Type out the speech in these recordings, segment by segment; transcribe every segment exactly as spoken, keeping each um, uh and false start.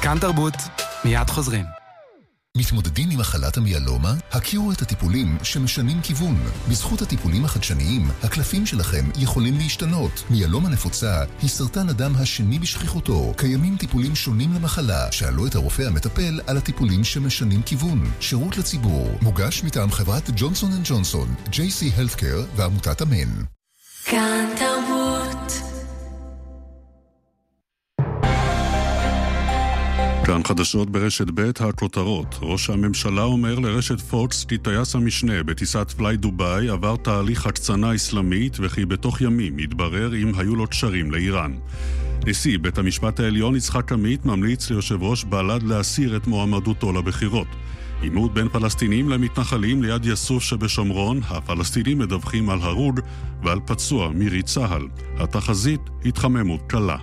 כאן תרבות, מיד חוזרים. מתמודדים עם מחלת המיאלומה? הכירו את הטיפולים שמשנים כיוון. בזכות הטיפולים החדשניים, הקלפים שלכם יכולים להשתנות. מיאלומה נפוצה היא סרטן הדם השני בשכיחותו. קיימים טיפולים שונים למחלה. שאלו את הרופא המטפל על הטיפולים שמשנים כיוון. שירות לציבור. מוגש מטעם חברת ג'ונסון אנד ג'ונסון, ג'יי סי Healthcare ועמותת אמן. כאן תרבות. כאן חדשות ברשת ב' הכותרות. ראש הממשלה אומר לרשת פוקס כי טייס המשנה בטיסת פליי דוביי עבר תהליך הקצנה אסלאמית וכי בתוך ימים יתברר אם היו לו קשרים לאיראן. נשיא בית המשפט העליון יצחק עמית ממליץ ליושב ראש בל"ד להסיר את מועמדותו לבחירות. עימות בין פלסטינים למתנחלים ליד יסוף שבשומרון, הפלסטינים מדווחים על הרוג ועל פצוע מירי צהל. התחזית התחממות קלה.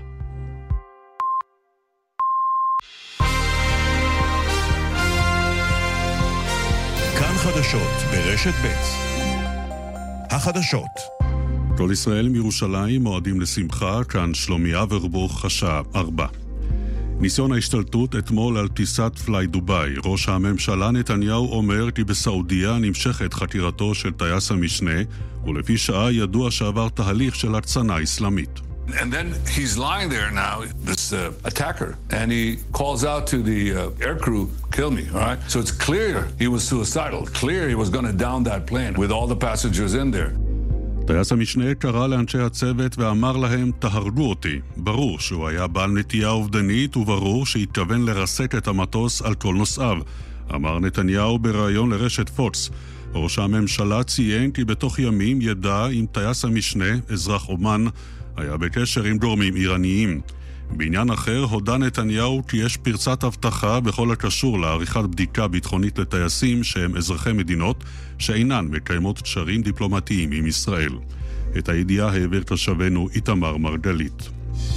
כאן חדשות ברשת ב' החדשות. כל ישראל מירושלים מועדים לשמחה, כאן שלומי אברבוך, השעה ארבע. ניסיון ההשתלטות אתמול על טיסת פליי דוביי. ראש הממשלה נתניהו אומר כי בסעודיה נמשכת חקירתו של טייס המשנה, ולפי שעה ידוע שעבר תהליך של הקצנה אסלאמית. And then he's lying there now, this uh, attacker, and he calls out to the uh, air crew, kill me, all right? So it's clear he was suicidal, clear he was going to down that plane with all the passengers in there. טייס המשנה קרא לאנשי הצוות ואמר להם, תהרגו אותי. ברור שהוא היה בעל נטייה אובדנית, וברור שהתכוון לרסק את המטוס על כל נוסעיו, אמר נתניהו בראיון לרשת פוקס. ראש הממשלה ציין כי בתוך ימים ידע אם טייס המשנה, אזרח אומן, היה בקשר עם גורמים איראניים. בעניין אחר הודע נתניהו כי יש פרצת הבטחה בכל הקשור לעריכת בדיקה ביטחונית לטייסים שהם אזרחי מדינות שאינן מקיימות קשרים דיפלומטיים עם ישראל. את הידיעה העביר תושבנו איתמר מרגלית.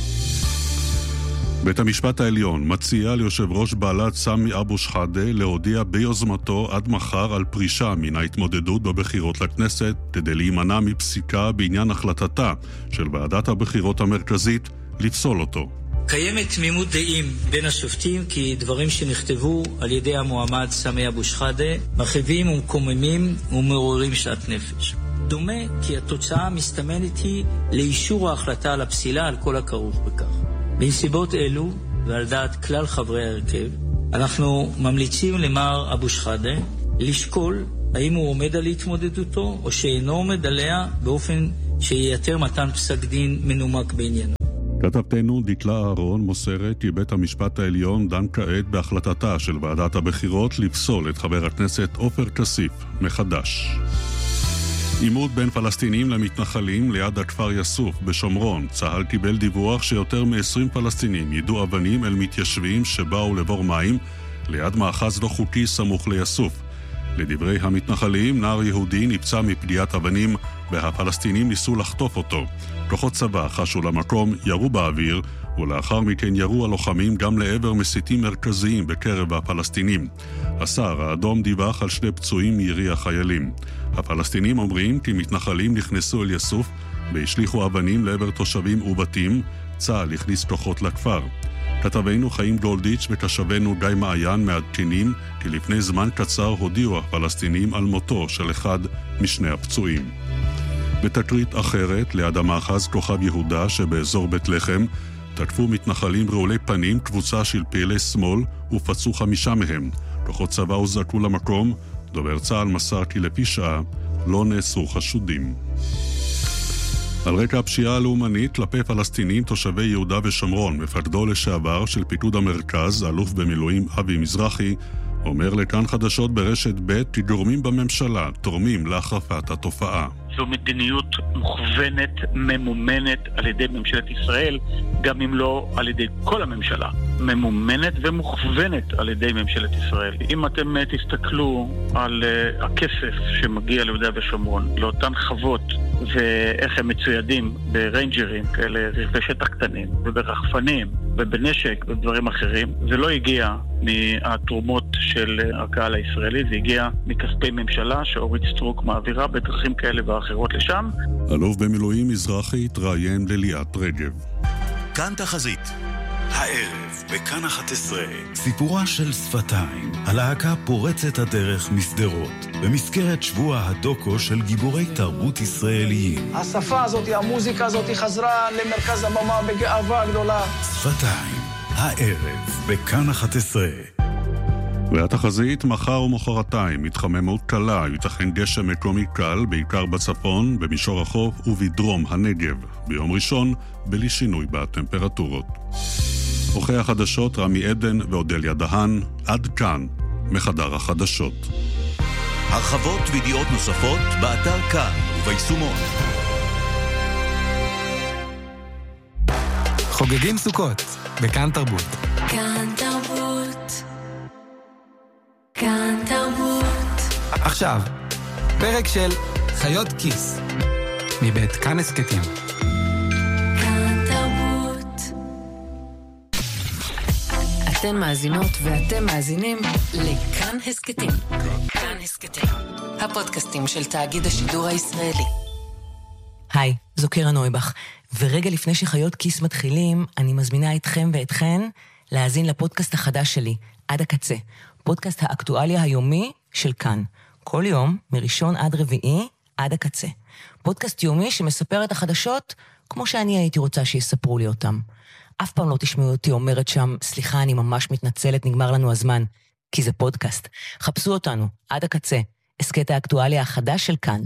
בית המשפט העליון מציע ליושב ראש בל"ד סמי אבו שחאדה להודיע ביוזמתו עד מחר על פרישה מן ההתמודדות בבחירות לכנסת כדי להימנע מפסיקה בעניין החלטתה של ועדת הבחירות המרכזית לפסול אותו. קיימת תמימות דעים בין השופטים כי דברים שנכתבו על ידי המועמד סמי אבו שחאדה מרחיבים ומקוממים ומעוררים שאט נפש. דומה כי התוצאה מסתמנת היא לאישור ההחלטה על הפסילה על כל הכרוך בכך. בנסיבות אלו, ועל דעת כלל חברי ההרכב, אנחנו ממליצים למר אבו שחאדה לשקול האם הוא עומד על התמודדותו או שאינו עומד עליה באופן שייתר מתן פסק דין מנומק בעניינו. כתבתנו דקלה אהרון מוסרת כי בית המשפט העליון דן כעת בהחלטתה של ועדת הבחירות לפסול את חבר הכנסת עופר כסיף מחדש. עימות בין פלסטינים למתנחלים ליד הכפר יסוף בשומרון. צה"ל קיבל דיווח שיותר מ-עשרים פלסטינים יידו אבנים אל מתיישבים שבאו לבור מים ליד מאחז לא חוקי סמוך ליסוף. לדברי המתנחלים, נער יהודי נפצע מפגיעת אבנים והפלסטינים ניסו לחטוף אותו. כוחות צבא חשו למקום, ירו באוויר, ולאחר מכן ירו הלוחמים גם לעבר מסיתים מרכזיים בקרב הפלסטינים. השר האדום דיווח על שני פצועים מירי החיילים. הפלסטינים אומרים כי מתנחלים נכנסו אל יסוף והשליחו אבנים לעבר תושבים ובתים. צה"ל הכניס כוחות לכפר. כתבנו חיים גולדיץ' ותושבנו גיא מעיין מעדכנים כי לפני זמן קצר הודיעו הפלסטינים על מותו של אחד משני הפצועים. בתקרית אחרת, ליד המאחז כוכב יהודה שבאזור בית לחם, תקפו מתנחלים רעולי פנים קבוצה של פעילי שמאל ופצעו חמישה מהם. כוחות צבא הוזעקו למקום, דובר צה"ל מסר כי לפי שעה לא נאסרו חשודים. על רקע הפשיעה הלאומנית כלפי פלסטינים תושבי יהודה ושומרון, מפקדו לשעבר של פיקוד המרכז, אלוף במילואים אבי מזרחי, אומר לכאן חדשות ברשת ב' כי גורמים בממשלה תורמים להחרפת התופעה. זו מדיניות מוכוונת, ממומנת על ידי ממשלת ישראל, גם אם לא על ידי כל הממשלה. ממומנת ומוכוונת על ידי ממשלת ישראל. אם אתם תסתכלו על uh, הכסף שמגיע ליהודה ושומרון, לאותן חוות ואיך הם מצוידים בריינג'רים כאלה, רכבי שטח קטנים וברחפנים ובנשק ודברים אחרים, זה לא הגיע מהתרומות של הקהל הישראלי, זה הגיע מכספי ממשלה שאורית סטרוק מעבירה בדרכים כאלה ואחרות לשם. אלוף במילואים מזרחי התראיין לליאת רגב. כאן תחזית. הערב בכאן אחת עשרה. סיפורה של שפתיים, הלהקה פורצת הדרך מסדרות, במסגרת שבוע הדוקו של גיבורי תרבות ישראליים. השפה הזאת, המוזיקה הזאת חזרה למרכז הבמה בגאווה גדולה. שפתיים, הערב בכאן אחת עשרה. והתחזית מחר ומחרתיים, התחממות קלה, ייתכן גשם מקומי קל, בעיקר בצפון, במישור החוף ובדרום הנגב. ביום ראשון, בלי שינוי בטמפרטורות. עורכי החדשות רמי עדן ואודליה דהן, עד כאן, מחדר החדשות. הרחבות וידיעות נוספות באתר כאן וביישומון. חוגגים סוכות, בכאן תרבות. כאן תרבות. כאן תרבות. עכשיו, פרק של חיות כיס, מבית כאן הסקטים. כאן תרבות. אתן מאזינות ואתם מאזינים לכאן הסקטים. כאן הסקטים, הפודקאסטים של תאגיד השידור הישראלי. היי, זו קירה נויבך, ורגע לפני שחיות כיס מתחילים, אני מזמינה אתכם ואתכן להאזין לפודקאסט החדש שלי, עד הקצה. פודקאסט האקטואליה היומי של כאן. כל יום, מראשון עד רביעי, עד הקצה. פודקאסט יומי שמספר את החדשות כמו שאני הייתי רוצה שיספרו לי אותם. אף פעם לא תשמעו אותי אומרת שם, סליחה, אני ממש מתנצלת, נגמר לנו הזמן. כי זה פודקאסט. חפשו אותנו, עד הקצה. הסקט האקטואליה החדש של כאן.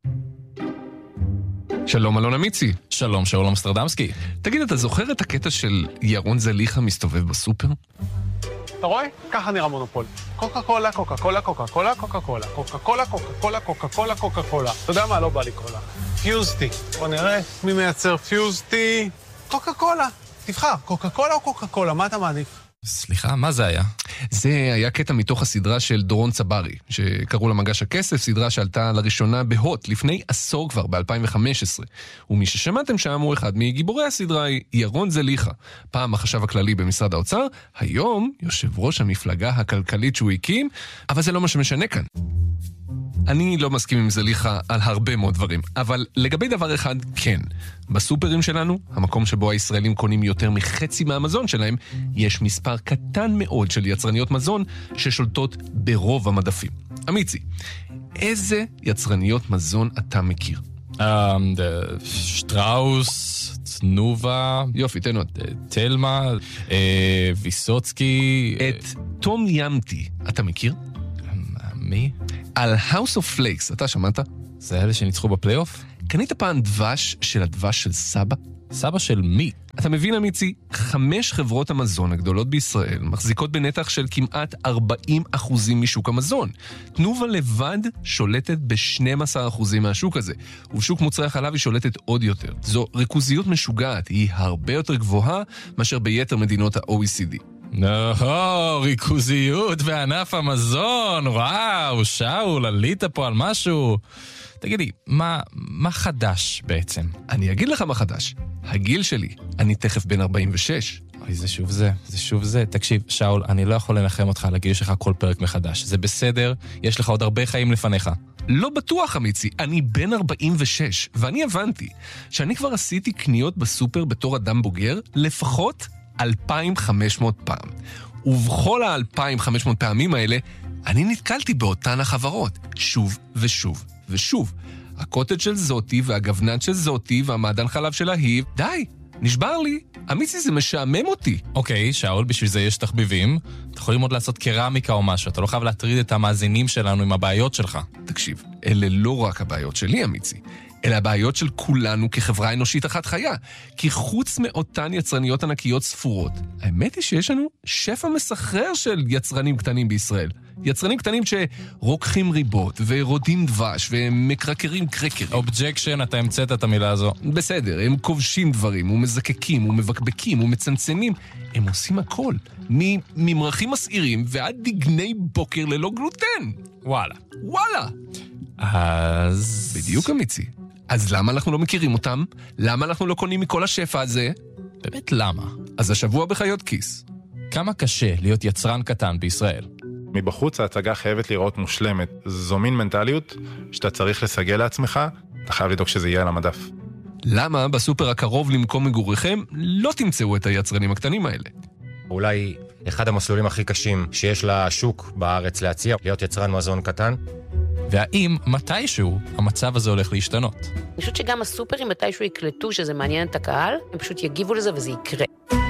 שלום אלון אמיצי. שלום שאול אמסטרדמסקי. תגיד, אתה זוכר את הקטע של ירון זליכה מסתובב בסופר? אתה רואה? ככה נראה מונופול. קוקה קולה, קוקה קולה, קוקה קולה, קוקה קולה. קוקה קולה, קוקה קולה, קוקה קולה, קוקה קולה. אתה יודע מה? לא בא לי קולה. פיוזטי. בוא נראה מי מייצר פיוזטי. קוקה קולה. תבחר, קוקה קולה או קוקה קולה? מה אתה מעדיף? סליחה, מה זה היה? זה היה קטע מתוך הסדרה של דורון צברי, שקראו לה מגש הכסף, סדרה שעלתה לראשונה בהוט, לפני עשור כבר, ב-אלפיים וחמש עשרה. ומי ששמעתם שם הוא אחד מגיבורי הסדרה, ירון זליכה, פעם החשב הכללי במשרד האוצר, היום יושב ראש המפלגה הכלכלית שהוא הקים, אבל זה לא מה שמשנה כאן. אני לא מסכים עם זליכה על הרבה מאוד דברים, אבל לגבי דבר אחד, כן. בסופרים שלנו, המקום שבו הישראלים קונים יותר מחצי מהמזון שלהם, יש מספר קטן מאוד של יצרניות מזון ששולטות ברוב המדפים. אמיצי, איזה יצרניות מזון אתה מכיר? שטראוס, תנובה, יופי, תן עוד. תלמה, ויסוצקי. את תום ימתי, אתה מכיר? מי? על House of Flakes, אתה שמעת? זה אלה שניצחו בפלייאוף? קנית פעם דבש של הדבש של סבא? סבא של מי? אתה מבין אמיצי, חמש חברות המזון הגדולות בישראל מחזיקות בנתח של כמעט ארבעים אחוזים משוק המזון. תנובה לבד שולטת ב-שנים עשר אחוזים מהשוק הזה, ובשוק מוצרי החלב היא שולטת עוד יותר. זו ריכוזיות משוגעת, היא הרבה יותר גבוהה מאשר ביתר מדינות ה-או אי סי די. נו, ריכוזיות בענף המזון, וואו, שאול, עלית פה על משהו. תגידי, מה, מה חדש בעצם? אני אגיד לך מה חדש. הגיל שלי, אני תכף בן ארבעים ושש. אוי, זה שוב זה, זה שוב זה. תקשיב, שאול, אני לא יכול לנחם אותך על הגיל שלך כל פרק מחדש. זה בסדר, יש לך עוד הרבה חיים לפניך. לא בטוח, אמיצי, אני בן ארבעים ושש, ואני הבנתי שאני כבר עשיתי קניות בסופר בתור אדם בוגר, לפחות אלפיים וחמש מאות פעם. ובכל ה-אלפיים וחמש מאות פעמים האלה, אני נתקלתי באותן החברות, שוב ושוב ושוב. הקוטג' של זאתי והגבנן של זאתי והמעדן חלב של ההיב, די, נשבר לי. אמיצי, זה משעמם אותי. אוקיי, שאול, בשביל זה יש תחביבים. אתה יכולים עוד לעשות קרמיקה או משהו, אתה לא חייב להטריד את המאזינים שלנו עם הבעיות שלך. תקשיב, אלה לא רק הבעיות שלי, אמיצי. אלה הבעיות של כולנו כחברה אנושית אחת חיה. כי חוץ מאותן יצרניות ענקיות ספורות, האמת היא שיש לנו שפע מסחרר של יצרנים קטנים בישראל. יצרנים קטנים שרוקחים ריבות ורודים דבש ומקרקרים קרקרים. אובג'קשן, אתה המצאת את המילה הזו. בסדר, הם כובשים דברים ומזקקים ומבקבקים ומצנצנים. הם עושים הכל. מממרחים מסעירים ועד דגני בוקר ללא גלוטן. וואלה. וואלה. אז... בדיוק אמיצי. אז למה אנחנו לא מכירים אותם? למה אנחנו לא קונים מכל השפע הזה? באמת למה? אז השבוע בחיות כיס. כמה קשה להיות יצרן קטן בישראל? מבחוץ ההצגה חייבת לראות מושלמת. זו מין מנטליות שאתה צריך לסגל לעצמך, אתה חייב לדאוג שזה יהיה על המדף. למה בסופר הקרוב למקום מגוריכם לא תמצאו את היצרנים הקטנים האלה? אולי אחד המסלולים הכי קשים שיש לשוק בארץ להציע, להיות יצרן מזון קטן. והאם מתישהו המצב הזה הולך להשתנות? אני חושבת שגם הסופרים מתישהו יקלטו שזה מעניין את הקהל, הם פשוט יגיבו לזה וזה יקרה.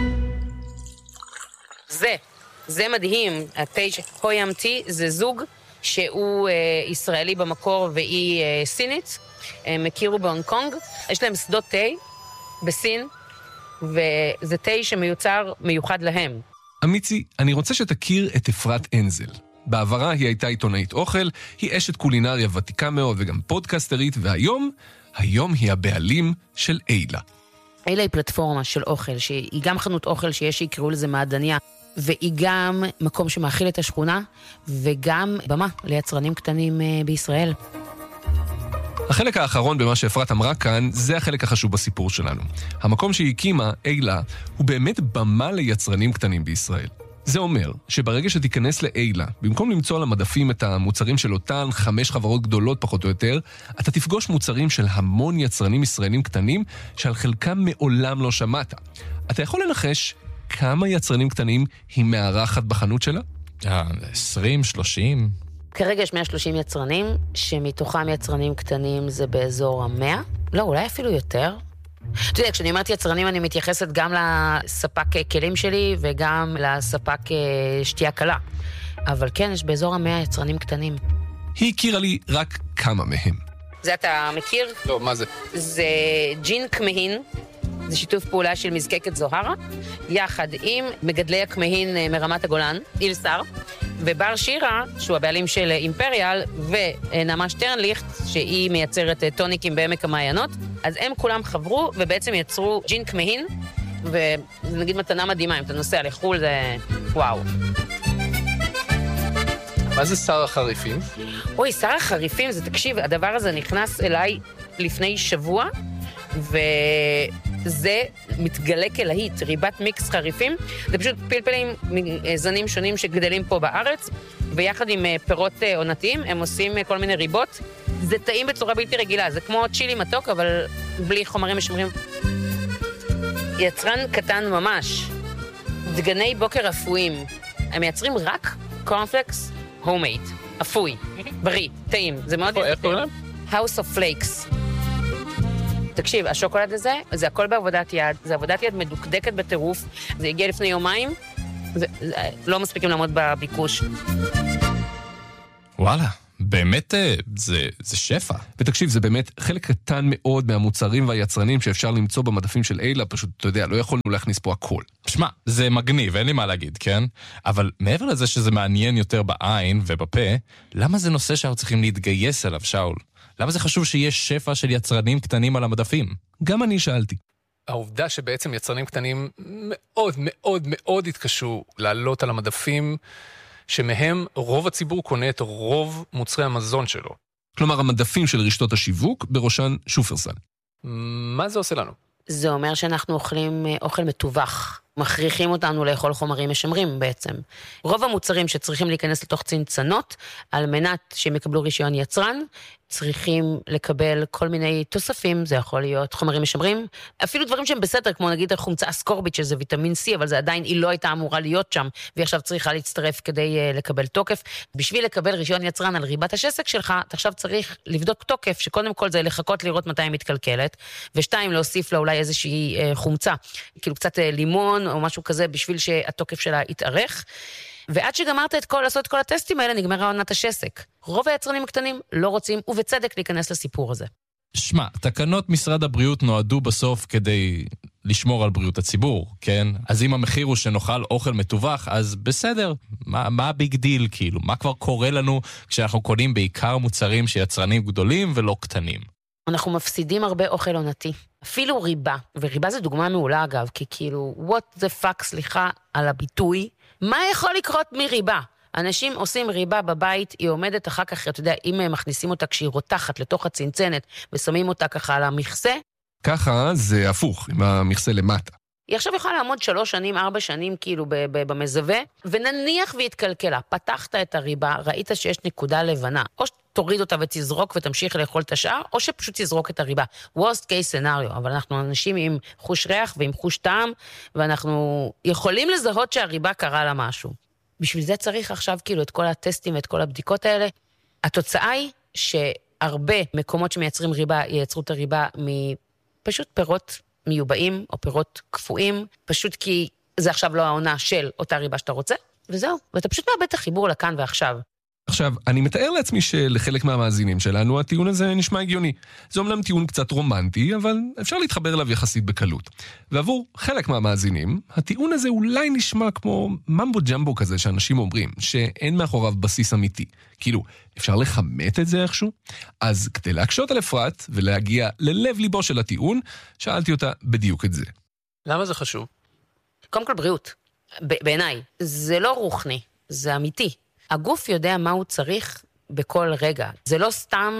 זה, זה מדהים, הטייג' הויאמתי, זה זוג שהוא אה, ישראלי במקור והיא אה, סינית, הם הכירו בהונג קונג, יש להם שדות תה בסין, וזה תה שמיוצר מיוחד להם. אמיצי, אני רוצה שתכיר את אפרת אנזל. בעברה היא הייתה עיתונאית אוכל, היא אשת קולינריה ותיקה מאוד וגם פודקסטרית, והיום, היום היא הבעלים של אילה. אילה היא פלטפורמה של אוכל, שהיא גם חנות אוכל שיש שיקראו לזה מעדניה, והיא גם מקום שמאכיל את השכונה, וגם במה ליצרנים קטנים בישראל. החלק האחרון במה שאפרת אמרה כאן, זה החלק החשוב בסיפור שלנו. המקום שהיא הקימה, אילה, הוא באמת במה ליצרנים קטנים בישראל. זה אומר שברגע שתיכנס לאילה, במקום למצוא על המדפים את המוצרים של אותן חמש חברות גדולות פחות או יותר, אתה תפגוש מוצרים של המון יצרנים ישראלים קטנים, שעל חלקם מעולם לא שמעת. אתה יכול לנחש כמה יצרנים קטנים היא מארחת בחנות שלה? עשרים, שלושים... כרגע יש מאה ושלושים יצרנים, שמתוכם יצרנים קטנים זה באזור המאה. לא, אולי אפילו יותר. אתה יודע, כשאני אומרת יצרנים, אני מתייחסת גם לספק כלים שלי, וגם לספק שתייה קלה. אבל כן, יש באזור המאה יצרנים קטנים. היא הכירה לי רק כמה מהם. זה אתה מכיר? לא, מה זה? זה ג'ין כמהין. זה שיתוף פעולה של מזקקת זוהרה, יחד עם מגדלי הכמהין מרמת הגולן, אילסר, ובר שירה, שהוא הבעלים של אימפריאל, ונעמה שטרנליכט, שהיא מייצרת טוניקים בעמק המעיינות. אז הם כולם חברו, ובעצם יצרו ג'ין כמהין, ונגיד מתנה מדהימה, אם אתה נוסע לחול, זה וואו. מה זה שר החריפים? אוי, שר החריפים, זה תקשיב, הדבר הזה נכנס אליי לפני שבוע, וזה מתגלה כלהיט, ריבת מיקס חריפים. זה פשוט פלפלים מזנים שונים שגדלים פה בארץ, ויחד עם פירות עונתיים הם עושים כל מיני ריבות. זה טעים בצורה בלתי רגילה, זה כמו צ'ילי מתוק, אבל בלי חומרים משמרים. יצרן קטן ממש, דגני בוקר אפויים. הם מייצרים רק קורנפלקס הומייד, אפוי, בריא, טעים. זה מאוד איך קוראים להם? House of Flakes. תקשיב, השוקולד הזה, זה הכל בעבודת יד, זה עבודת יד מדוקדקת בטירוף, זה הגיע לפני יומיים, זה, זה, לא מספיקים לעמוד בביקוש. וואלה, באמת זה, זה שפע. ותקשיב, זה באמת חלק קטן מאוד מהמוצרים והיצרנים שאפשר למצוא במדפים של אילה, פשוט, אתה יודע, לא יכולנו להכניס פה הכל. שמע, זה מגניב, אין לי מה להגיד, כן? אבל מעבר לזה שזה מעניין יותר בעין ובפה, למה זה נושא שאנחנו צריכים להתגייס אליו, שאול? למה זה חשוב שיש שפע של יצרנים קטנים על המדפים? גם אני שאלתי. העובדה שבעצם יצרנים קטנים מאוד מאוד מאוד התקשו לעלות על המדפים, שמהם רוב הציבור קונה את רוב מוצרי המזון שלו. כלומר, המדפים של רשתות השיווק, בראשן שופרסל. מה זה עושה לנו? זה אומר שאנחנו אוכלים אוכל מטווח. מכריחים אותנו לאכול חומרים משמרים בעצם. רוב המוצרים שצריכים להיכנס לתוך צנצנות, על מנת שהם יקבלו רישיון יצרן, צריכים לקבל כל מיני תוספים, זה יכול להיות חומרים משמרים, אפילו דברים שהם בסדר, כמו נגיד החומצה אסקורבית, שזה ויטמין C, אבל זה עדיין, היא לא הייתה אמורה להיות שם, והיא עכשיו צריכה להצטרף כדי uh, לקבל תוקף. בשביל לקבל רישיון יצרן על ריבת השסק שלך, אתה עכשיו צריך לבדוק תוקף, שקודם כל זה לחכות לראות מתי היא מתקלקלת, ושתיים, להוסיף לה אולי איזושהי uh, חומצה, כאילו קצת uh, לימון או משהו כזה, בשביל שהתוקף שלה יתארך. ועד שגמרת את כל, לעשות את כל הטסטים האלה, נגמרה עונת השסק. רוב היצרנים הקטנים לא רוצים, ובצדק, להיכנס לסיפור הזה. שמע, תקנות משרד הבריאות נועדו בסוף כדי לשמור על בריאות הציבור, כן? אז אם המחיר הוא שנאכל אוכל מטווח, אז בסדר. מה, מה הביג דיל, כאילו? מה כבר קורה לנו כשאנחנו קונים בעיקר מוצרים שיצרנים גדולים ולא קטנים? אנחנו מפסידים הרבה אוכל עונתי. אפילו ריבה, וריבה זה דוגמה מעולה אגב, כי כאילו, what the fuck, סליחה על הביטוי, מה יכול לקרות מריבה? אנשים עושים ריבה בבית, היא עומדת אחר כך, אתה יודע, אם הם מכניסים אותה כשהיא רותחת לתוך הצנצנת, ושמים אותה ככה על המכסה. ככה זה הפוך, עם המכסה למטה. היא עכשיו יכולה לעמוד שלוש שנים, ארבע שנים כאילו במזווה, ונניח והתקלקלה, פתחת את הריבה, ראית שיש נקודה לבנה, או תוריד אותה ותזרוק ותמשיך לאכול את השאר, או שפשוט תזרוק את הריבה. worst case scenario, אבל אנחנו אנשים עם חוש ריח ועם חוש טעם, ואנחנו יכולים לזהות שהריבה קרה לה משהו. בשביל זה צריך עכשיו כאילו את כל הטסטים ואת כל הבדיקות האלה. התוצאה היא שהרבה מקומות שמייצרים ריבה, ייצרו את הריבה מפשוט פירות מיובאים או פירות קפואים, פשוט כי זה עכשיו לא העונה של אותה ריבה שאתה רוצה, וזהו. ואתה פשוט מאבד את החיבור לכאן ועכשיו. עכשיו, אני מתאר לעצמי שלחלק מהמאזינים שלנו הטיעון הזה נשמע הגיוני. זה אומנם טיעון קצת רומנטי, אבל אפשר להתחבר אליו יחסית בקלות. ועבור חלק מהמאזינים, הטיעון הזה אולי נשמע כמו ממבו ג'מבו כזה שאנשים אומרים, שאין מאחוריו בסיס אמיתי. כאילו, אפשר לחמת את זה איכשהו? אז כדי להקשות על אפרת ולהגיע ללב ליבו של הטיעון, שאלתי אותה בדיוק את זה. למה זה חשוב? קודם כל בריאות. בעיניי, זה לא רוחני, זה אמיתי. הגוף יודע מה הוא צריך בכל רגע. זה לא סתם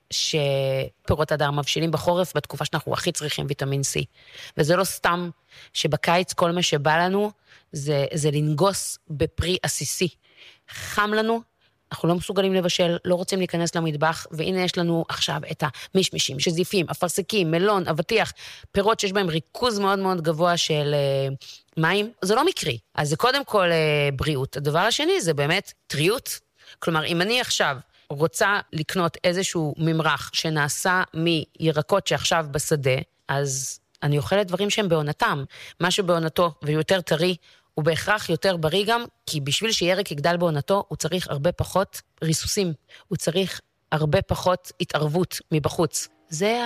שפירות הדר מבשילים בחורף בתקופה שאנחנו הכי צריכים ויטמין C. וזה לא סתם שבקיץ כל מה שבא לנו זה, זה לנגוס בפרי עסיסי. חם לנו, אנחנו לא מסוגלים לבשל, לא רוצים להיכנס למטבח, והנה יש לנו עכשיו את המשמישים, שזיפים, אפרסקים, מלון, אבטיח, פירות שיש בהם ריכוז מאוד מאוד גבוה של uh, מים, זה לא מקרי. אז זה קודם כל uh, בריאות. הדבר השני זה באמת טריות. כלומר, אם אני עכשיו רוצה לקנות איזשהו ממרח שנעשה מירקות שעכשיו בשדה, אז אני אוכלת דברים שהם בעונתם. מה שבעונתו ויותר טרי, הוא בהכרח יותר בריא גם, כי בשביל שירק יגדל בעונתו, הוא צריך הרבה פחות ריסוסים, הוא צריך הרבה פחות התערבות מבחוץ. זה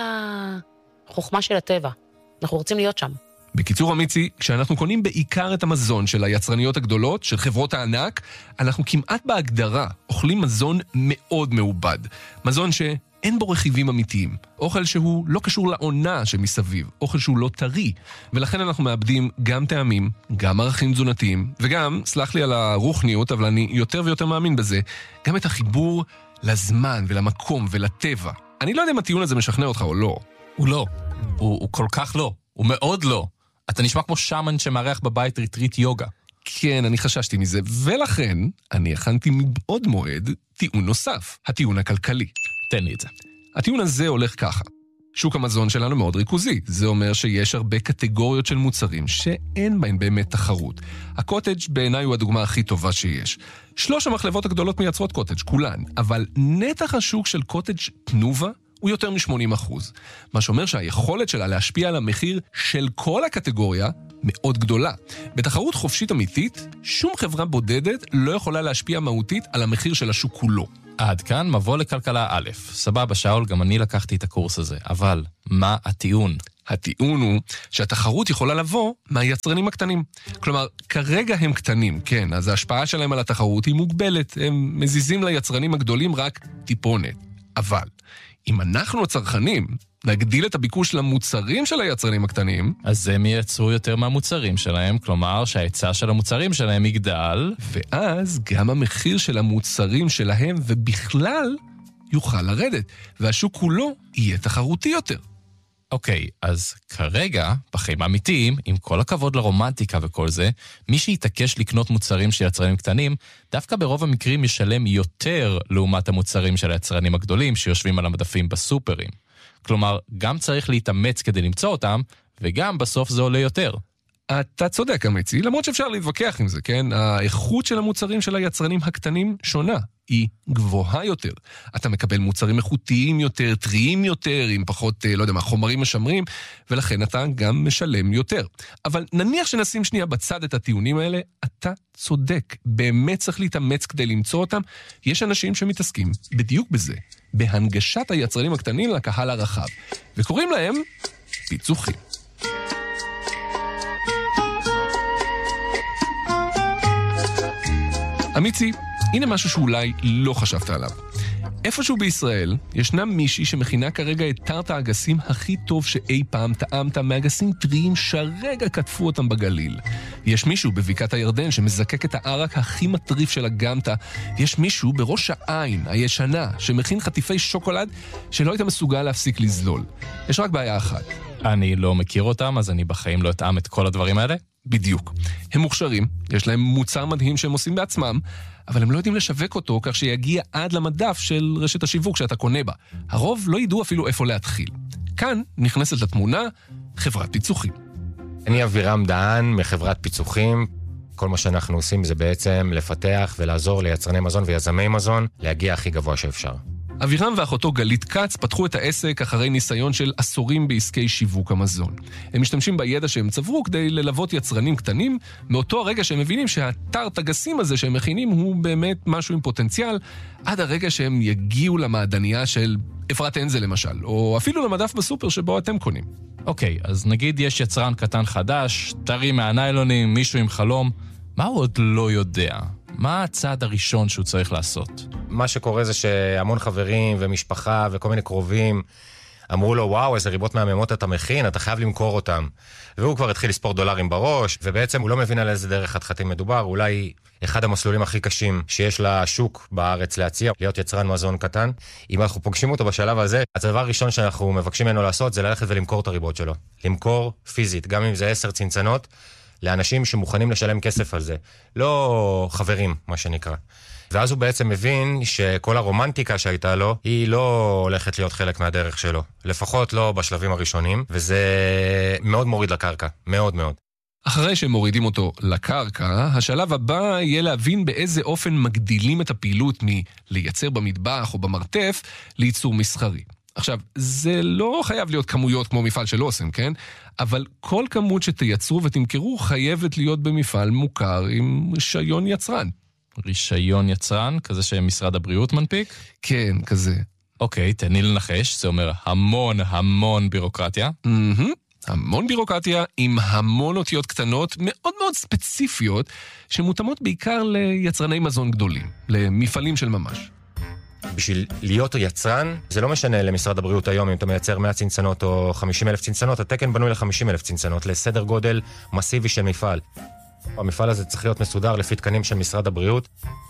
החוכמה של הטבע. אנחנו רוצים להיות שם. בקיצור אמיצי, כשאנחנו קונים בעיקר את המזון של היצרניות הגדולות, של חברות הענק, אנחנו כמעט בהגדרה אוכלים מזון מאוד מעובד. מזון ש... אין בו רכיבים אמיתיים. אוכל שהוא לא קשור לעונה שמסביב. אוכל שהוא לא טרי. ולכן אנחנו מאבדים גם טעמים, גם ערכים תזונתיים, וגם, סלח לי על הרוחניות, אבל אני יותר ויותר מאמין בזה, גם את החיבור לזמן ולמקום ולטבע. אני לא יודע אם הטיעון הזה משכנע אותך או לא. הוא לא. הוא, הוא כל כך לא. הוא מאוד לא. אתה נשמע כמו שמן שמארח בבית ריטריט יוגה. כן, אני חששתי מזה, ולכן אני הכנתי מבעוד מועד טיעון נוסף, הטיעון הכלכלי. תן לי את זה. הטיעון הזה הולך ככה. שוק המזון שלנו מאוד ריכוזי. זה אומר שיש הרבה קטגוריות של מוצרים שאין בהן באמת תחרות. הקוטג' בעיניי הוא הדוגמה הכי טובה שיש. שלוש המחלבות הגדולות מייצרות קוטג', כולן, אבל נתח השוק של קוטג' תנובה הוא יותר מ-שמונים אחוז. מה שאומר שהיכולת שלה להשפיע על המחיר של כל הקטגוריה מאוד גדולה. בתחרות חופשית אמיתית, שום חברה בודדת לא יכולה להשפיע מהותית על המחיר של השוק כולו. עד כאן מבוא לכלכלה א'. סבבה, שאול, גם אני לקחתי את הקורס הזה. אבל מה הטיעון? הטיעון הוא שהתחרות יכולה לבוא מהיצרנים הקטנים. כלומר, כרגע הם קטנים, כן, אז ההשפעה שלהם על התחרות היא מוגבלת. הם מזיזים ליצרנים הגדולים רק טיפונת. אבל אם אנחנו הצרכנים נגדיל את הביקוש למוצרים של היצרנים הקטנים, אז הם ייצרו יותר מהמוצרים שלהם, כלומר שההיצע של המוצרים שלהם יגדל, ואז גם המחיר של המוצרים שלהם ובכלל יוכל לרדת, והשוק כולו יהיה תחרותי יותר. אוקיי, אז כרגע, בחיים האמיתיים, עם כל הכבוד לרומנטיקה וכל זה, מי שיתעקש לקנות מוצרים של יצרנים קטנים, דווקא ברוב המקרים ישלם יותר לעומת המוצרים של היצרנים הגדולים שיושבים על המדפים בסופרים. כלומר, גם צריך להתאמץ כדי למצוא אותם, וגם בסוף זה עולה יותר. אתה צודק, אמיצי, למרות שאפשר להתווכח עם זה, כן? האיכות של המוצרים של היצרנים הקטנים שונה. היא גבוהה יותר. אתה מקבל מוצרים איכותיים יותר, טריים יותר, עם פחות, לא יודע מה, חומרים משמרים, ולכן אתה גם משלם יותר. אבל נניח שנשים שנייה בצד את הטיעונים האלה, אתה צודק. באמת צריך להתאמץ כדי למצוא אותם. יש אנשים שמתעסקים בדיוק בזה, בהנגשת היצרנים הקטנים לקהל הרחב, וקוראים להם פיצוחים. אמיצי, הנה משהו שאולי לא חשבת עליו. איפשהו בישראל ישנה מישהי שמכינה כרגע את טארט האגסים הכי טוב שאי פעם טעמת, מאגסים טריים שרגע כתפו אותם בגליל. יש מישהו בבקעת הירדן שמזקק את הערק הכי מטריף של הגמטה. יש מישהו בראש העין הישנה שמכין חטיפי שוקולד שלא היית מסוגל להפסיק לזלול. יש רק בעיה אחת. אני לא מכיר אותם, אז אני בחיים לא אטעם את כל הדברים האלה. בדיוק. הם מוכשרים, יש להם מוצר מדהים שהם עושים בעצמם, אבל הם לא יודעים לשווק אותו כך שיגיע עד למדף של רשת השיווק שאתה קונה בה. הרוב לא ידעו אפילו איפה להתחיל. כאן נכנסת לתמונה חברת פיצוחים. אני אבירם דהן מחברת פיצוחים. כל מה שאנחנו עושים זה בעצם לפתח ולעזור ליצרני מזון ויזמי מזון להגיע הכי גבוה שאפשר. אבירם ואחותו גלית קץ פתחו את העסק אחרי ניסיון של עשורים בעסקי שיווק המזון. הם משתמשים בידע שהם צברו כדי ללוות יצרנים קטנים, מאותו הרגע שהם מבינים שהטרט הגסים הזה שהם מכינים הוא באמת משהו עם פוטנציאל, עד הרגע שהם יגיעו למעדניה של אפרת אנזל למשל, או אפילו למדף בסופר שבו אתם קונים. אוקיי, אז נגיד יש יצרן קטן חדש, טרי מהניילונים, מישהו עם חלום, מה הוא עוד לא יודע? מה הצעד הראשון שהוא צריך לעשות? מה שקורה זה שהמון חברים ומשפחה וכל מיני קרובים אמרו לו, וואו, איזה ריבות מהממות אתה מכין, אתה חייב למכור אותם. והוא כבר התחיל לספור דולרים בראש, ובעצם הוא לא מבין על איזה דרך חתחתים מדובר, אולי אחד המסלולים הכי קשים שיש לשוק בארץ להציע, להיות יצרן מזון קטן. אם אנחנו פוגשים אותו בשלב הזה, הדבר הראשון שאנחנו מבקשים ממנו לעשות זה ללכת ולמכור את הריבות שלו. למכור פיזית, גם אם זה עשר צנצנות, לאנשים שמוכנים לשלם כסף על זה. לא חברים, מה שנקרא. ואז הוא בעצם מבין שכל הרומנטיקה שהייתה לו, היא לא הולכת להיות חלק מהדרך שלו. לפחות לא בשלבים הראשונים, וזה מאוד מוריד לקרקע. מאוד מאוד. אחרי שמורידים אותו לקרקע, השלב הבא יהיה להבין באיזה אופן מגדילים את הפעילות מלייצר במטבח או במרתף לייצור מסחרי. עכשיו, זה לא חייב להיות כמויות כמו מפעל של אוסם, כן? אבל כל כמות שתייצרו ותמכרו חייבת להיות במפעל מוכר עם רישיון יצרן. רישיון יצרן? כזה שמשרד הבריאות מנפיק? כן, כזה. אוקיי, תני לנחש, זה אומר המון המון בירוקרטיה. Mm-hmm. המון בירוקרטיה עם המון אותיות קטנות מאוד מאוד ספציפיות שמותאמות בעיקר ליצרני מזון גדולים, למפעלים של ממש. בשביל להיות יצרן, זה לא משנה למשרד הבריאות היום אם אתה מייצר מאה צנצנות או חמישים אלף צנצנות, התקן בנוי ל-חמישים אלף צנצנות, לסדר גודל מסיבי של מפעל. המפעל הזה צריך להיות מסודר לפי תקנים של משרד הבריאות,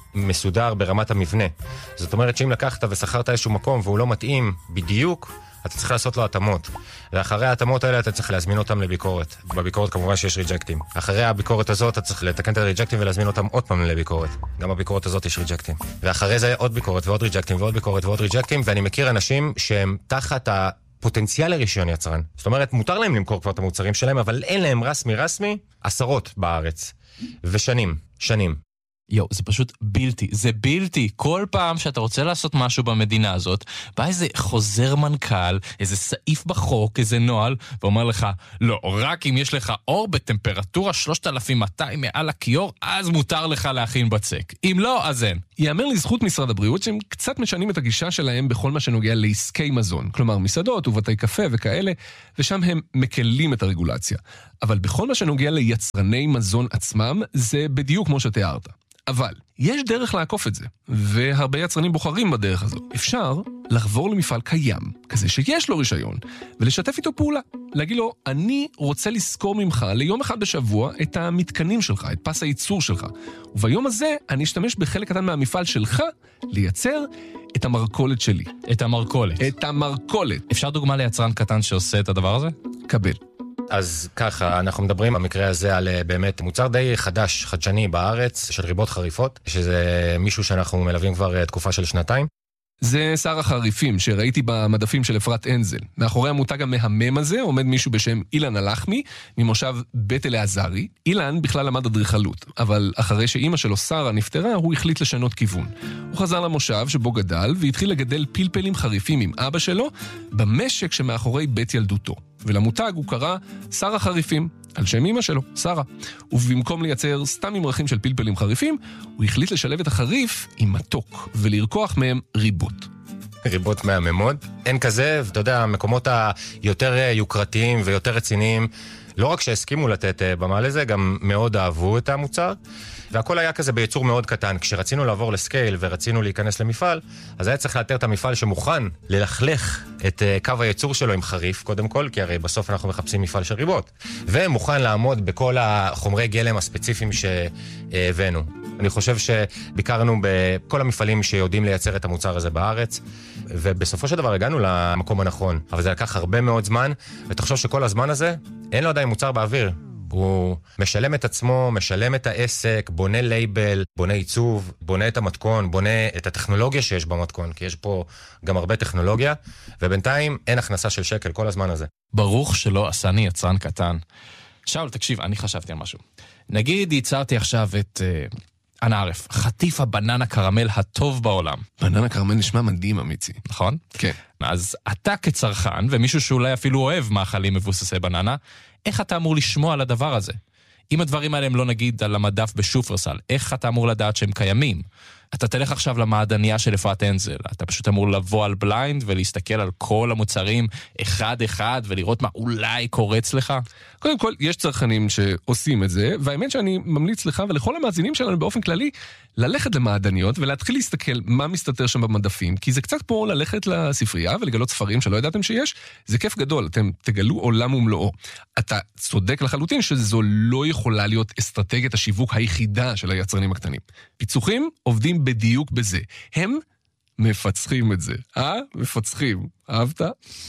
מסודר ברמת המבנה. זאת אומרת שאם לקחת ושכרת איזשהו מקום והוא לא מתאים בדיוק, אתה צריך לעשות לו התאמות. ואחרי ההתאמות האלה אתה צריך להזמין אותם לביקורת. בביקורת כמובן שיש ריג'קטים. אחרי הביקורת הזאת אתה צריך לתקן את הריג'קטים ולהזמין אותם עוד פעם לביקורת. גם בביקורת הזאת יש ריג'קטים. ואחרי זה עוד ביקורת ועוד ריג'קטים ועוד ביקורת ועוד ריג'קטים, ואני מכיר אנשים שהם תחת הפוטנציאל לרישיון יצרן. זאת אומרת, מותר להם למכור כבר את המוצרים שלהם, אבל אין להם רסמי רסמי עשרות בארץ. ושנים, שנים. יו, זה פשוט בלתי, זה בלתי. כל פעם שאתה רוצה לעשות משהו במדינה הזאת, בא איזה חוזר מנכ"ל, איזה סעיף בחוק, איזה נועל, ואומר לך, לא, רק אם יש לך אור בטמפרטורה שלושת אלפים מאתיים מעל הכיור, אז מותר לך להכין בצק. אם לא, אז אין. יאמר לזכות משרד הבריאות שהם קצת משנים את הגישה שלהם בכל מה שנוגע לעסקי מזון, כלומר מסעדות ובתי קפה וכאלה, ושם הם מקלים את הרגולציה. אבל בכל מה שנוגע ליצרני מזון עצמם, זה בדיוק כמו שתיארת. אבל יש דרך לעקוף את זה, והרבה יצרנים בוחרים בדרך הזו. אפשר לחבור למפעל קיים, כזה שיש לו רישיון, ולשתף איתו פעולה. להגיד לו, אני רוצה לזכור ממך ליום אחד בשבוע את המתקנים שלך, את פס הייצור שלך. וביום הזה אני אשתמש בחלק קטן מהמפעל שלך לייצר את המרכולת שלי. את המרכולת. את המרכולת. אפשר דוגמה ליצרן קטן שעושה את הדבר הזה? קבל. אז ככה, אנחנו מדברים במקרה הזה על באמת מוצר די חדש, חדשני בארץ, של ריבות חריפות, שזה מישהו שאנחנו מלווים כבר תקופה של שנתיים. זה שר החריפים שראיתי במדפים של אפרת אנזל. מאחורי המותג המהמם הזה עומד מישהו בשם אילן הלחמי, ממושב בית אלעזרי. אילן בכלל למד אדריכלות, אבל אחרי שאימא שלו שרה נפטרה, הוא החליט לשנות כיוון. הוא חזר למושב שבו גדל, והתחיל לגדל פלפלים חריפים עם אבא שלו, במשק שמאחורי בית ילדותו. ולמותג הוא קרא שר החריפים, על שם אמא שלו, שרה. ובמקום לייצר סתם ממרחים של פלפלים חריפים, הוא החליט לשלב את החריף עם מתוק, ולרקוח מהם ריבות. ריבות מהממות. אין כזה, ואתה יודע, המקומות היותר יוקרתיים ויותר רציניים, לא רק שהסכימו לתת במה לזה, גם מאוד אהבו את המוצר. והכל היה כזה ביצור מאוד קטן. כשרצינו לעבור לסקייל ורצינו להיכנס למפעל, אז היה צריך לאתר את המפעל שמוכן ללכלך את קו הייצור שלו עם חריף, קודם כל, כי הרי בסוף אנחנו מחפשים מפעל של ריבות. ומוכן לעמוד בכל החומרי גלם הספציפיים שהבאנו. אני חושב שביקרנו בכל המפעלים שיודעים לייצר את המוצר הזה בארץ, ובסופו של דבר הגענו למקום הנכון. אבל זה לקח הרבה מאוד זמן, ותחשוב שכל הזמן הזה, אין לו עדיין מוצר באוויר. הוא משלם את עצמו, משלם את העסק, בונה לייבל, בונה עיצוב, בונה את המתכון, בונה את הטכנולוגיה שיש במתכון, כי יש פה גם הרבה טכנולוגיה, ובינתיים אין הכנסה של שקל כל הזמן הזה. ברוך שלא עשני יצרן קטן. שאול, תקשיב, אני חשבתי על משהו. נגיד, ייצרתי עכשיו את... Uh... אנא ערף, חטיף הבננה קרמל הטוב בעולם. בננה קרמל נשמע מדהים, אמיצי. נכון? כן. אז אתה כצרכן, ומישהו שאולי אפילו אוהב מאכלים מבוססי בננה, איך אתה אמור לשמוע על הדבר הזה? אם הדברים האלה הם לא נגיד על המדף בשופרסל, איך אתה אמור לדעת שהם קיימים? אתה תלך עכשיו למעדניה של אפרת אנזל, אתה פשוט אמור לבוא על בליינד ולהסתכל על כל המוצרים אחד אחד ולראות מה אולי קורץ לך. קודם כל, יש צרכנים שעושים את זה, והאמת שאני ממליץ לך ולכל המאזינים שלנו באופן כללי, ללכת למעדניות ולהתחיל להסתכל מה מסתתר שם במדפים, כי זה קצת פה ללכת לספרייה ולגלות ספרים שלא ידעתם שיש, זה כיף גדול, אתם תגלו עולם ומלואו. אתה צודק לחלוטין שזו לא יכולה להיות אסטרטגיית השיווק היחידה של היצרנים הקטנים. פיצוחים עובדים בדיוק בזה. הם מפצחים את זה. אה? מפצחים. אהבת?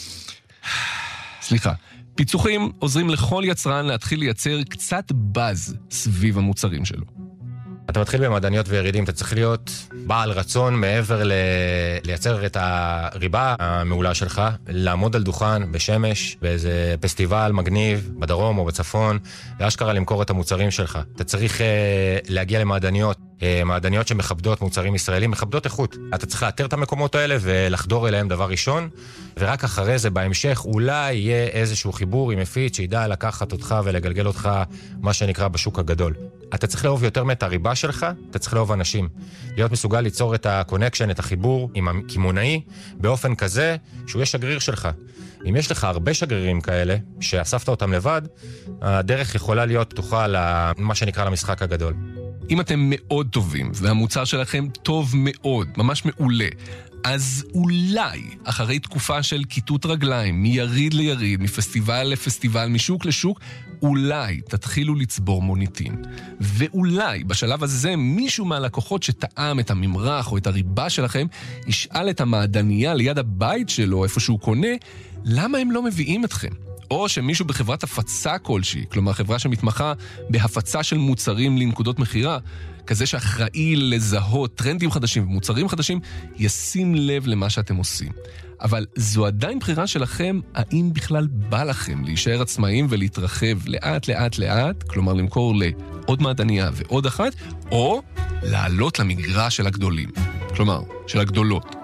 סליחה. פיצוחים עוזרים לכל יצרן להתחיל לייצר קצת בז סביב המוצרים שלו. אתה מתחיל במעדניות וירידים, אתה צריך להיות בעל רצון מעבר ל... לייצר את הריבה המעולה שלך, לעמוד על דוכן בשמש, באיזה פסטיבל מגניב, בדרום או בצפון, ואשכרה למכור את המוצרים שלך. אתה צריך uh, להגיע למעדניות, uh, מעדניות שמכבדות מוצרים ישראלים, מכבדות איכות. אתה צריך לאתר את המקומות האלה ולחדור אליהם דבר ראשון, ורק אחרי זה בהמשך אולי יהיה איזשהו חיבור עם מפיץ שידע לקחת אותך ולגלגל אותך, מה שנקרא בשוק הגדול. אתה צריך לאהוב יותר מאת הריבה שלך, אתה צריך לאהוב אנשים. להיות מסוגל ליצור את הקונקשן, את החיבור עם הכימונאי, באופן כזה שהוא יהיה שגריר שלך. אם יש לך הרבה שגרירים כאלה, שאספת אותם לבד, הדרך יכולה להיות פתוחה למה שנקרא למשחק הגדול. אם אתם מאוד טובים, והמוצר שלכם טוב מאוד, ממש מעולה, אז אולי, אחרי תקופה של כיתות רגליים, מיריד ליריד, מפסטיבל לפסטיבל, משוק לשוק, אולי תתחילו לצבור מוניטין. ואולי, בשלב הזה, מישהו מהלקוחות שטעם את הממרח או את הריבה שלכם, ישאל את המעדניה ליד הבית שלו, איפה שהוא קונה, למה הם לא מביאים אתכם? או שמישהו בחברת הפצה כלשהי, כלומר חברה שמתמחה בהפצה של מוצרים לנקודות מחירה, כזה שאחראי לזהות טרנדים חדשים ומוצרים חדשים, ישים לב למה שאתם עושים. אבל זו עדיין בחירה שלכם, האם בכלל בא לכם להישאר עצמאים ולהתרחב לאט לאט לאט, כלומר למכור לעוד מעדניה ועוד אחת, או לעלות למגרש של הגדולים, כלומר של הגדולות.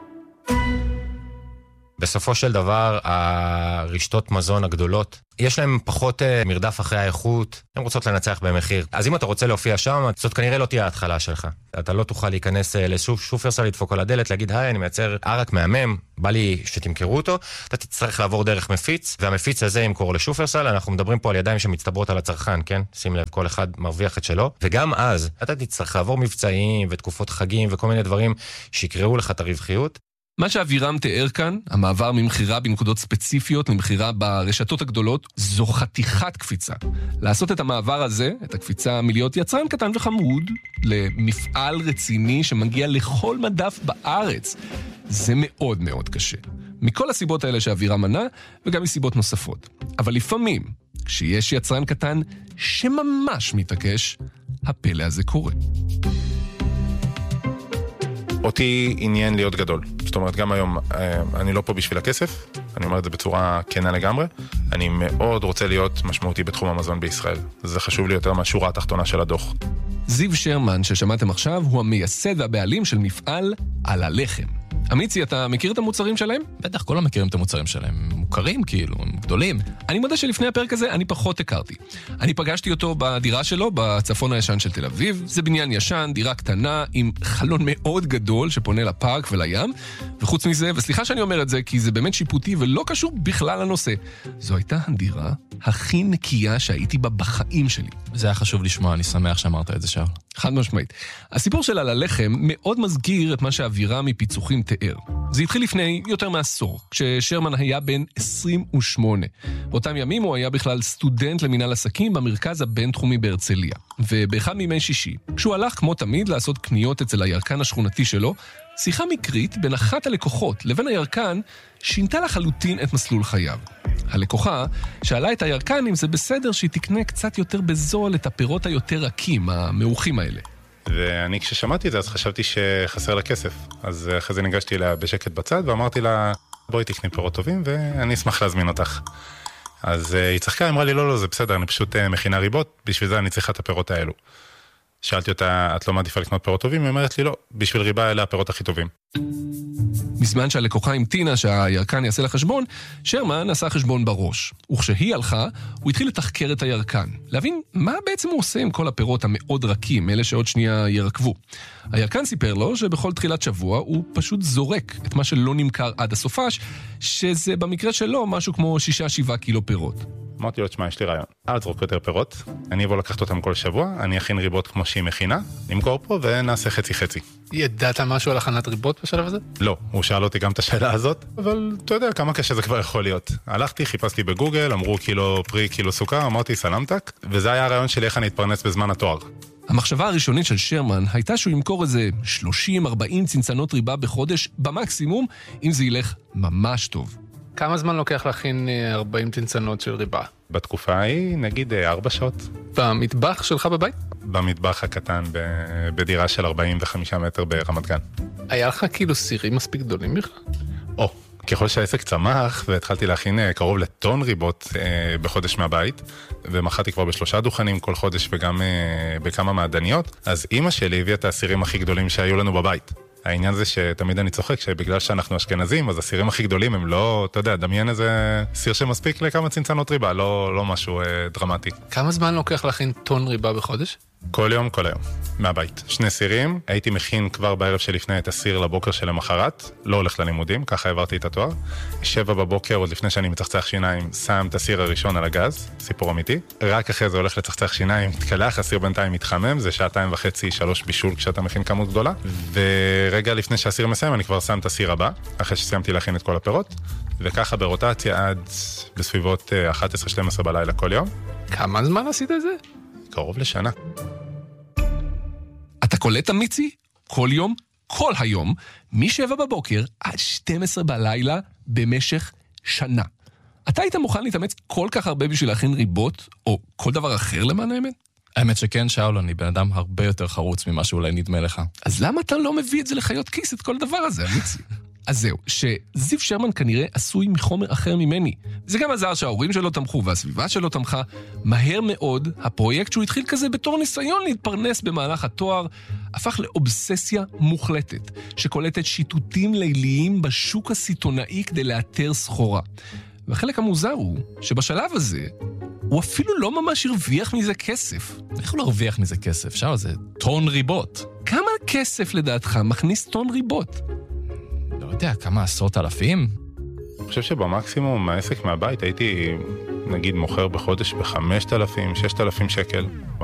בסופו של דבר, הרשתות מזון הגדולות, יש להם פחות uh, מרדף אחרי האיכות, הן רוצות לנצח במחיר. אז אם אתה רוצה להופיע שם, זאת כנראה לא תהיה ההתחלה שלך. אתה לא תוכל להיכנס uh, לשופרסל, לדפוק על הדלת, להגיד, היי, אני מייצר ערק מהמם, בא לי שתמכרו אותו, אתה תצטרך לעבור דרך מפיץ, והמפיץ הזה ימכור לשופרסל, אנחנו מדברים פה על ידיים שמצטברות על הצרכן, כן? שים לב, כל אחד מרוויח את שלו, וגם אז, אתה תצטרך לעבור מבצעים ותקופות חגים וכל מיני דברים שיקראו לך את הרווחיות. מה שאבירם תיאר כאן, המעבר ממחירה בנקודות ספציפיות למחירה ברשתות הגדולות, זו חתיכת קפיצה. לעשות את המעבר הזה, את הקפיצה מלהיות יצרן קטן וחמוד, למפעל רציני שמגיע לכל מדף בארץ, זה מאוד מאוד קשה. מכל הסיבות האלה שאבירם מנה, וגם מסיבות נוספות. אבל לפעמים, כשיש יצרן קטן שממש מתעקש, הפלא הזה קורה. אותי עניין להיות גדול. זאת אומרת, גם היום אני לא פה בשביל הכסף, אני אומר את זה בצורה כנה לגמרי, אני מאוד רוצה להיות משמעותי בתחום המזון בישראל. זה חשוב לי יותר מהשורה התחתונה של הדוח. זיו שרמן, ששמעתם עכשיו, הוא המייסד והבעלים של מפעל על הלחם. אמיצי, אתה מכיר את המוצרים שלהם? בטח, כולם מכירים את המוצרים שלהם. מוכרים כאילו, הם גדולים. אני מודה שלפני הפרק הזה אני פחות הכרתי. אני פגשתי אותו בדירה שלו, בצפון הישן של תל אביב. זה בניין ישן, דירה קטנה, עם חלון מאוד גדול שפונה לפארק ולים. וחוץ מזה, וסליחה שאני אומר את זה, כי זה באמת שיפוטי ולא קשור בכלל לנושא. זו הייתה הדירה הכי נקייה שהייתי בה בחיים שלי. זה היה חשוב לשמוע, אני שמח שאמרת את זה שם. חד משמעית. הסיפור של על הלחם מאוד מזכיר את מה שאבירם מפיצוחים תיאר. זה התחיל לפני יותר מעשור, כששרמן היה בן עשרים ושמונה. באותם ימים הוא היה בכלל סטודנט למינהל עסקים במרכז הבינתחומי בהרצליה. ובאחד מימי שישי, כשהוא הלך כמו תמיד לעשות קניות אצל הירקן השכונתי שלו, שיחה מקרית בין אחת הלקוחות לבין הירקן שינתה לחלוטין את מסלול חייו. הלקוחה, שאלה את הירקן אם זה בסדר שהיא תקנה קצת יותר בזול את הפירות היותר רכים, המאוחים האלה. ואני כששמעתי את זה אז חשבתי שחסר לה כסף. אז אחרי זה ניגשתי לה בשקט בצד ואמרתי לה, בואי תקני פירות טובים ואני אשמח להזמין אותך. אז היא צחקה, אמרה לי, לא, לא, זה בסדר, אני פשוט מכינה ריבות, בשביל זה אני צריכה את הפירות האלו. שאלתי אותה, את לא מעדיפה לקנות פירות טובים? היא אומרת לי, לא, בשביל ריבה אלה הפירות הכי טובים. בזמן שהלקוחה המתינה שהירקן יעשה לה חשבון, שרמן עשה חשבון בראש. וכשהיא הלכה, הוא התחיל לתחקר את הירקן. להבין מה בעצם הוא עושה עם כל הפירות המאוד רכים, אלה שעוד שנייה ירקבו. הירקן סיפר לו שבכל תחילת שבוע הוא פשוט זורק את מה שלא נמכר עד הסופש, שזה במקרה שלו משהו כמו שישה שבעה קילו פירות. אמרתי לו, תשמע, יש לי רעיון. אל תזרוק יותר פירות, אני אבוא לקחת אותם כל שבוע, אני אכין ריבות כמו שהיא מכינה, נמכור פה ונעשה חצי חצי. ידעת משהו על הכנת ריבות בשלב הזה? לא, הוא שאל אותי גם את השאלה הזאת, אבל אתה יודע כמה קשה זה כבר יכול להיות. הלכתי, חיפשתי בגוגל, אמרו קילו פרי, קילו סוכר, אמרתי סלמתק, וזה היה הרעיון שלי איך אני אתפרנס בזמן התואר. המחשבה הראשונית של שרמן הייתה שהוא ימכור איזה שלושים ארבעים צנצנות ריבה בחודש במקסימום, אם זה ילך ממש טוב. כמה זמן לוקח להכין ארבעים צנצנות של ריבה? בתקופה ההיא, נגיד ארבע שעות. במטבח שלך בבית? במטבח הקטן, בדירה של ארבעים וחמישה מטר ברמת גן. היה לך כאילו סירים מספיק גדולים בכלל? או, ככל שהעסק צמח, והתחלתי להכין קרוב לטון ריבות אה, בחודש מהבית, ומחרתי כבר בשלושה דוכנים כל חודש וגם אה, בכמה מעדניות, אז אמא שלי הביאה את הסירים הכי גדולים שהיו לנו בבית. העניין זה שתמיד אני צוחק שבגלל שאנחנו אשכנזים, אז הסירים הכי גדולים הם לא, אתה יודע, דמיין איזה סיר שמספיק לכמה צנצנות ריבה, לא, לא משהו אה, דרמטי. כמה זמן לוקח להכין טון ריבה בחודש? כל יום, כל היום, מהבית. שני סירים, הייתי מכין כבר בערב שלפני את הסיר לבוקר של המחרת, לא הולך ללימודים, ככה העברתי את התואר. שבע בבוקר, עוד לפני שאני מצחצח שיניים, שם את הסיר הראשון על הגז, סיפור אמיתי. רק אחרי זה הולך לצחצח שיניים, מתקלח, הסיר בינתיים מתחמם, זה שעתיים וחצי, שלוש בישול כשאתה מכין כמות גדולה. ורגע לפני שהסיר מסיים, אני כבר שם את הסיר הבא, אחרי שסיימתי להכין את כל הפירות, וככה ברוטציה עד בסביבות אחת עשרה שתים עשרה בלילה כל יום. כמה זמן עשית את זה? קרוב לשנה. אתה קולט אמיצי? כל יום, כל היום, משבע בבוקר עד שתים עשרה בלילה במשך שנה. אתה היית מוכן להתאמץ כל כך הרבה בשביל להכין ריבות, או כל דבר אחר למען האמת? האמת שכן, שאול, אני בן אדם הרבה יותר חרוץ ממה שאולי נדמה לך. אז למה אתה לא מביא את זה לחיות כיס, את כל הדבר הזה, אמיצי? אז זהו, שזיו שרמן כנראה עשוי מחומר אחר ממני. זה גם עזר שההורים שלו תמכו והסביבה שלו תמכה. מהר מאוד, הפרויקט שהוא התחיל כזה בתור ניסיון להתפרנס במהלך התואר, הפך לאובססיה מוחלטת, שקולטת שיטוטים ליליים בשוק הסיטונאי כדי לאתר סחורה. והחלק המוזר הוא שבשלב הזה, הוא אפילו לא ממש הרוויח מזה כסף. איך הוא לא הרוויח מזה כסף? שאול, זה טון ריבות. כמה כסף לדעתך מכניס טון ריבות? לא יודע, כמה עשרות אלפים? אני חושב שבמקסימום מהעסק מהבית הייתי, נגיד, מוכר בחודש ב-חמשת אלפים, ששת אלפים שקל.